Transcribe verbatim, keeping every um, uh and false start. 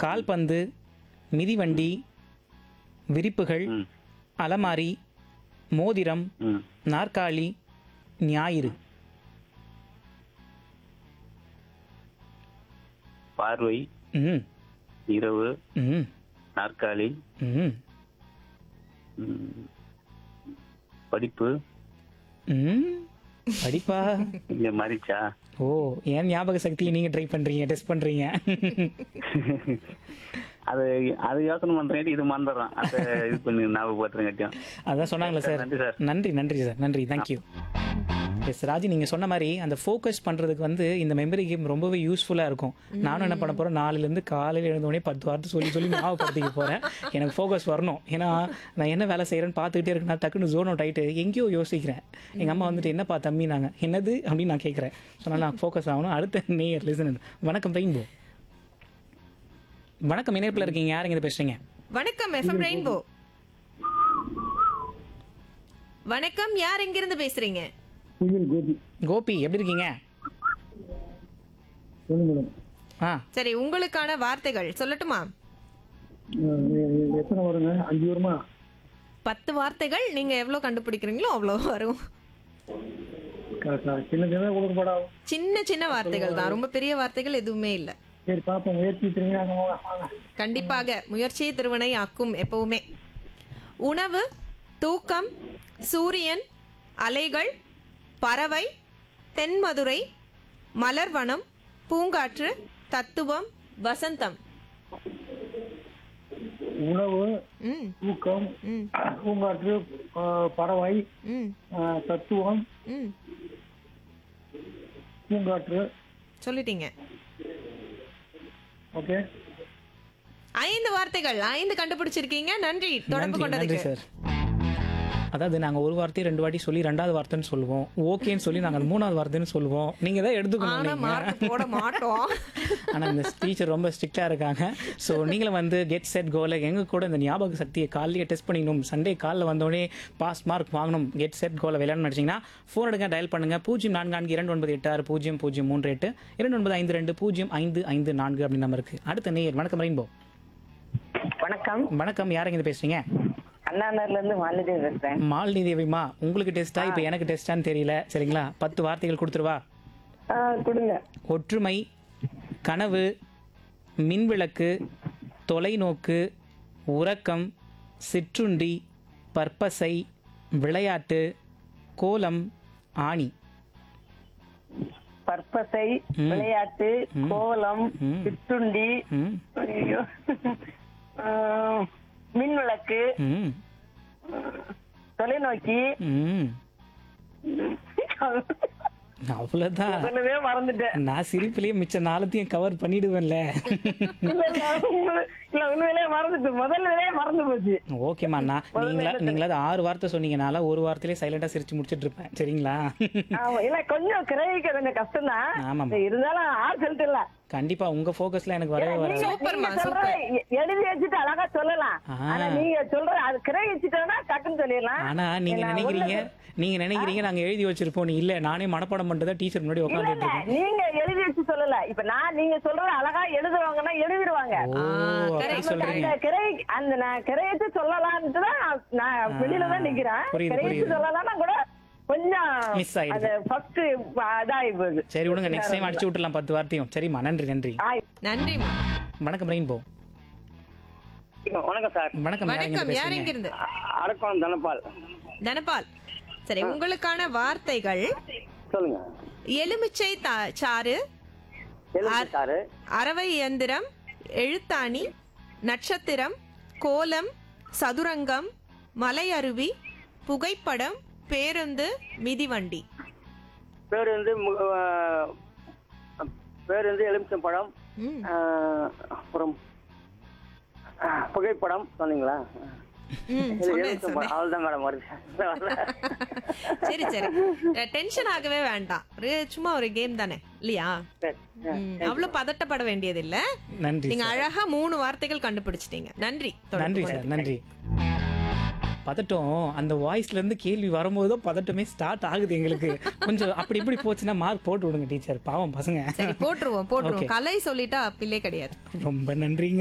கால்பந்து, மிதிவண்டி, விரிப்புகள், ம் அலமாரி, மோதிரம், ம் நாற்காலி, ஞாயிறு. பார்வை, ம் இரவு, ம் நாற்காலி, ம் ம், படிப்பு, ம் படிப்பா. இந்த மாதிரிச்சா? ஓ, ஏன் ஞாபக சக்தியை நீங்க ட்ரை பண்றீங்க, டெஸ்ட் பண்றீங்க? அது அது யோசனை பண்றேன், இது மறந்துடுறோம். அதை இது பண்ணி ஞாபகப்படுத்துறேன். அதான் சொன்னாங்களே சார். நன்றி சார். நன்றி நன்றி சார், நன்றி, தேங்க்யூ. எஸ் ராஜி, நீங்கள் சொன்ன மாதிரி அந்த ஃபோக்கஸ் பண்ணுறதுக்கு வந்து இந்த மெமரி கேம் ரொம்பவே யூஸ்ஃபுல்லாக இருக்கும். நானும் என்ன பண்ண போகிறேன், நாலுலேருந்து காலையில் எழுந்தோடனே பத்து வார்த்தை சொல்லி சொல்லி ஞாபகப்படுத்திக்க போகிறேன். எனக்கு ஃபோக்கஸ் வரணும். ஏன்னா நான் என்ன வேலை செய்கிறேன்னு பார்த்துக்கிட்டே இருக்கு, நான் டக்குன்னு ஜோன் அவுட் ஆகிட்டு எங்கேயோ யோசிக்கிறேன். எங்கள் அம்மா வந்துட்டு என்னப்பா தம்பி நாங்கள் என்னது அப்படின்னு நான் கேட்குறேன். சொன்னால் நான் ஃபோக்கஸ் ஆகணும். அடுத்த நேயர் லிசன். வணக்கம் ரெயின்போ. வணக்கம், இணைப்பில் இருக்கீங்க, யாருங்க இதை பேசுகிறீங்க? வணக்கம் எஃப்எம் ரெயின்போ. வணக்கம், யார் எங்கிருந்து பேசுறீங்க? கோபி, எப்படி இருக்கீங்க? ஆ சரி, உங்களுக்கான வார்த்தைகள் சொல்லட்டுமா? எத்தனை வருங்க? அஞ்சு வருமா? பத்து வார்த்தைகள், நீங்க எவ்வளவு கண்டுபிடிக்கிறீங்களோ அவ்வளோ வரும். க- க- சின்ன சின்ன கொடுக்கப்படா. சின்ன சின்ன வார்த்தைகள் தான், ரொம்ப பெரிய வார்த்தைகள் எதுவுமே இல்ல. சரி பார்ப்போம், முயற்சி திரும்பி வாங்க, வாங்க, வாங்க. கண்டிப்பாக முயற்சியை திருவினை ஆக்கும் எப்பவுமே. உணவு, தூக்கம், சூரியன், அலைகள், பறவை, தென்மதுரை, மலர்வனம், பூங்காற்று, தத்துவம், வசந்தம். உணவு, ம் தூக்கம், ம் பூங்காற்று, ஆ, பறவை, ம் ஆ, தத்துவம், ம் பூங்காற்று. சொல்லிட்டீங்க. ஓகே, ஐந்து வார்த்தைகள், ஐந்து கண்டுபிடிச்சிருக்கீங்க. நன்றி தொடர்பு நன்றி நன்றி கொண்டதுக்கு. சார். அதாவது நாங்கள் ஒரு வார்த்தையை ரெண்டு வாட்டி சொல்லி ரெண்டாவது வார்த்தைன்னு சொல்லுவோம், ஓகேன்னு சொல்லி நாங்கள் அது மூணாவது வார்த்தைன்னு சொல்லுவோம். நீங்கள் தான் எடுத்துக்கணும். ஆனா மார்க் போட மாட்டோம். ஆனால் இந்த டீச்சர் ரொம்ப ஸ்ட்ரிக்டாக இருக்காங்க. ஸோ நீங்களும் வந்து கெட் செட் கோல எங்கள் கூட இந்த ஞாபக சக்தியை காலையே டெஸ்ட் பண்ணிக்கணும். சண்டே காலில் வந்தோடனே பாஸ் மார்க் வாங்கணும். கெட் செட் கோல விளையாடணும்னு நினச்சிங்கன்னா ஃபோன் எடுங்க, டயல் பண்ணுங்கள். பூஜ்ஜியம் நான்கு நான்கு இரண்டு ஒன்பது எட்டு ஆறு பூஜ்ஜியம் பூஜ்ஜியம் மூன்று எட்டு இரண்டு ஒன்பது ஐந்து ரெண்டு பூஜ்ஜியம் ஐந்து ஐந்து நான்கு அப்படின்னு நம்ம இருக்குது. அடுத்த நேயர். வணக்கம் ரெயின்போ. வணக்கம், வணக்கம், யாருங்க இது பேசுறீங்க? அண்ணாநகர்ல இருந்து மாலினி பேசுறேன். மாலினி தேவிமா, உங்களுக்கு டெஸ்ட்டா இப்போ எனக்கு டெஸ்ட்டான்னு தெரியல. சரிங்களா, பத்து வார்த்தைகள் கொடுத்துருவா. ஆ, கொடுங்க. ஒற்றுமை, கனவு, மின்விளக்கு, தொலைநோக்கு, உறக்கம், சிற்றுண்டி, பற்பசை, விளையாட்டு, கோலம், ஆணி. பற்பசை, ம். விளையாட்டு, ம். கோலம், ம். சிற்றுண்டி, ம் ஐயோ, ஆ, மின்விளக்கு, ம் தொலைநோக்கி, ம் அவ்வளோதான். சொல்லவே மறந்துட்டேன். நான் சிரிப்பிலேயே மிச்ச நாளத்தையும் கவர் பண்ணிடுவேன்ல. இல்ல, இல்ல, உண்மை- இல்ல, உண்மையிலேயே மறந்துட்டு முதல்ல மறந்து போச்சு. ஓகேம்மா, நான் நீங்களா நீங்களாவது ஆறு வார்த்தை சொன்னீங்கனால ஒரு வார்த்தையிலே சைலண்டா சிரிச்சு முடிச்சிட்டு இருப்பேன். சரிங்களா? ஆமா, இல்ல கொஞ்சம் கிரகிக்க கொஞ்சம் கஷ்டம் தான். ஆமாம்மா. இருந்தாலும் ஆறு சொல்லிட்டுல கண்டிப்பா உங்க ஃபோக்கஸ்ல எனக்கு வரவே வராது. சூப்பர்மா, சூப்பர். எழுதி வச்சுட்டு அழகா சொல்லலாம். ஆ. ஆனா நீங்க சொல்ற அது கிரகிச்சுட்டோம்னா டக்குன்னு சொல்லிடலாம். ஆனா நீங்க நான் நினைக்கிறீங்க ஒண்ணு- நீங்க நினைக்கிறீங்க நாங்க எழுதி வச்சிருப்போம். இல்ல, நானே மனப்பாடம் பண்ணிட்டு தான் டீச்சர் முன்னாடி இல்ல, உட்காந்துட்டு இல்ல, இருக்கேன். நீங்க எழுதி வச்சு சொல்லல. இப்ப நான் நீங்க சொல்றது அழகா எழுதுவாங்கன்னா எழுதிடுவாங்க. ஓ, அப்படி correct, சொல்றீங்க. அந்த கிரை அந்த நான் கிரையத்து சொல்லலான்ட்டு தான் நான் வெளியில தான் நிக்கிறேன். புரியுது, கிரையத்து புரியுது. சொல்லலாம்னா கூட கொஞ்சம் Miss ஆயிடுது. அது ஃபர்ஸ்ட் இதாகி போகுது. சரி விடுங்க, நெக்ஸ்ட் டைம் அடிச்சு விட்டுலாம் பத்து வார்த்தையும். சரிம்மா, நன்றி நன்றி. ஆய். நன்றிமா. வணக்கம் ரெயின்போ. வணக்கம் சார். வணக்கம், யாருங்க வணக்கம், இது யார் பேசுறீங்க? எங்கிருந்து? அரக்கோணம் தனபால். தனபால். சரி, உங்களுக்கான வார்த்தைகள் சொல்லுங்க. எலுமிச்சை தா- சாறு, எழுபத்தாறு, அரவை இயந்திரம், எழுத்தாணி, நட்சத்திரம், கோலம், சதுரங்கம், மலை அருவி, புகைப்படம், பேருந்து, மிதிவண்டி. பேர் வந்து மு- ஆ, பேர் வந்து எலுமிச்சம்பழம், ம். ஆ, அப்புறம் ஆ, புகைப்படம் சொன்னீங்களா? ம், இது சொன்னேன், எலுமிச்சம்பழம். சொன்னேன். அவ்வளவுதான் மேடம் வருது. சரி சரி, டென்ஷன் ஆகவே வேண்டாம். ஒரு சும்மா ஒரு கேம் தானே இல்லையா? சரி. ம், அவ்வளவு பதட்டப்பட வேண்டியது இல்ல. நன்றி நீங்க சார். அழகா மூணு வார்த்தைகள் கண்டுபிடிச்சிட்டீங்க. நன்றி தொடர்பு நன்றி சார், கொண்டதுக்கு. நன்றி. பதட்டம் அந்த வாய்ஸ்ல இருந்து கேள்வி வரும்போது பதட்டமே ஸ்டார்ட் ஆகுது எங்களுக்கு. கொஞ்சம் அப்படி இப்படி போச்சுன்னா மார்க் போட்டு விடுங்க டீச்சர், பாவம் பசங்க. சரி, போட்டுருவோம் போட்டுருவோம். Okay. கலை சொல்லிட்டா பிள்ளை கிடையாது. ரொம்ப நன்றிங்க.